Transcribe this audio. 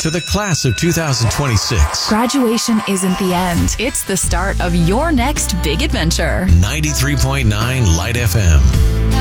to the class of 2026. Graduation isn't the end. It's the start of your next big adventure. 93.9 Light FM.